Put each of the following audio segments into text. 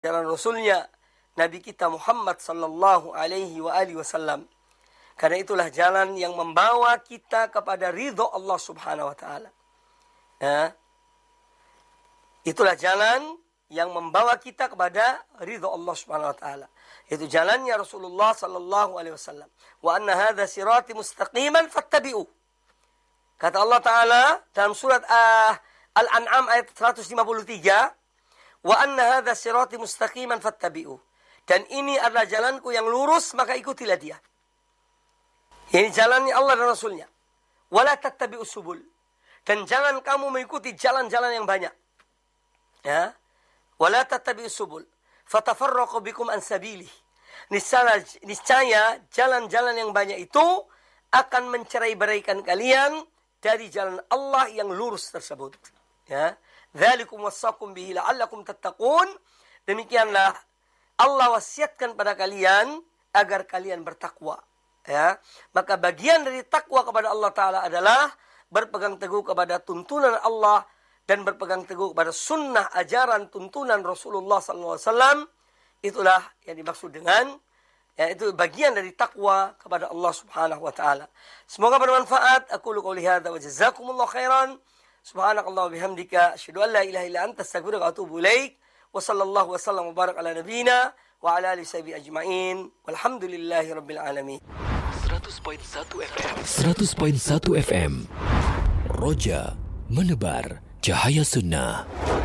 ajaran Rasulnya, Nabi kita Muhammad sallallahu alaihi wa alihi wasallam. Karena itulah jalan yang membawa kita kepada ridho Allah subhanahu wa ta'ala. Ya. Itulah jalan yang membawa kita kepada ridho Allah subhanahu wa ta'ala. Itu jalannya Rasulullah sallallahu alaihi wasallam. Wa anna hadha sirati mustaqiman fattabi'u. Kata Allah Ta'ala dalam surat Al-An'am ayat 153. Wa anna hadha sirati mustaqiman fattabi'u. Dan ini adalah jalanku yang lurus, maka ikutilah dia. Ini jalannya Allah dan Rasulnya. Wala tattabi'us subul. Dan jangan kamu mengikuti jalan-jalan yang banyak. Ya. Wala tattabi'us subul. Fatafarraqu bikum an sabilih. Niscaya jalan-jalan yang banyak itu akan mencerai-beraikan kalian dari jalan Allah yang lurus tersebut. Ya. Dzalikum wassakum bihi la'allakum tattaqun. Demikianlah Allah wasiatkan pada kalian agar kalian bertakwa. Ya, maka bagian dari takwa kepada Allah Ta'ala adalah berpegang teguh kepada tuntunan Allah dan berpegang teguh kepada sunnah ajaran tuntunan Rasulullah SAW. Itulah yang dimaksud dengan, ya, itu bagian dari takwa kepada Allah Subhanahu Wa Ta'ala. Semoga bermanfaat. Aku qouli hadza wa jazakumullah khairan. Subhanakallah wa bihamdika asyhadu an la ilaha illa anta astaghfiruka wa atubu ilaik. Wa sallallahu wa sallam wa barak ala nabiyyina wa ala alihi sahbihi ajma'in. Walhamdulillahi rabbil alamin. 100.1 FM. 100.1 FM. Roja menebar cahaya sunnah.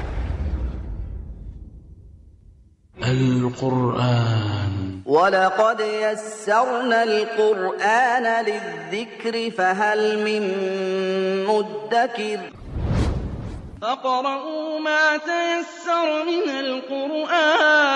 Al-Quran. وَلَقَدْ يَسَّرْنَا الْقُرْآنَ لِلذِّكْرِ فَهَلْ مِن مُّدَّكِرٍ فَاقْرَؤُوا مَا تَيَسَّرَ مِنَ الْقُرْآنِ